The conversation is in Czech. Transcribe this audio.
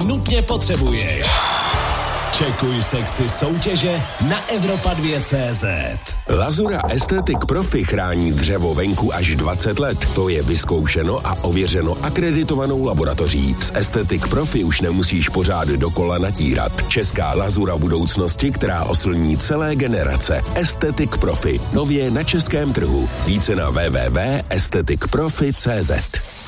nutně potřebuješ. Čekuj sekci soutěže na Evropa2.cz. Lazura Aesthetic Profi chrání dřevo venku až 20 let. To je vyzkoušeno a ověřeno akreditovanou laboratoří. S Aesthetic Profi už nemusíš pořád dokola natírat. Česká lazura budoucnosti, která oslní celé generace. Aesthetic Profi. Nově na českém trhu. Více na www.aestheticprofi.cz.